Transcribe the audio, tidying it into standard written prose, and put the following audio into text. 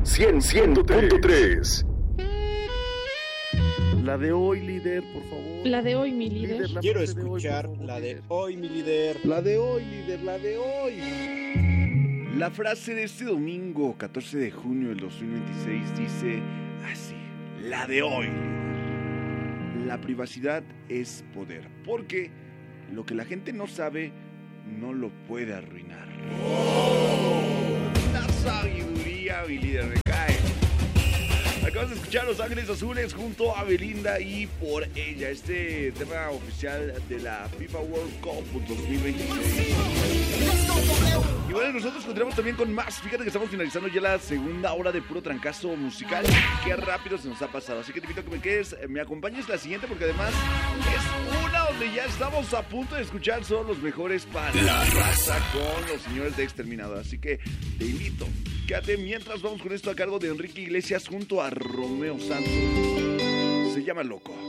100.3. La de hoy, líder, por favor. La de hoy, mi líder. Quiero escuchar la de hoy, mi líder. La de hoy, líder, la de hoy. La frase de este domingo, 14 de junio del 2026, dice así: la de hoy. La privacidad es poder, porque lo que la gente no sabe no lo puede arruinar. La sabiduría, mi líder, recae. Acabas de escuchar Los Ángeles Azules junto a Belinda y Por Ella, este tema oficial de la FIFA World Cup 2026. Y bueno, nosotros continuamos también con más. Fíjate que estamos finalizando ya la segunda hora de puro trancazo musical. Qué rápido se nos ha pasado. Así que te invito a que me quedes, me acompañes la siguiente, porque además es una donde ya estamos a punto de escuchar solo los mejores para la raza con los señores de Exterminado. Así que te invito, quédate mientras vamos con esto a cargo de Enrique Iglesias junto a Romeo Santos. Se llama Loco.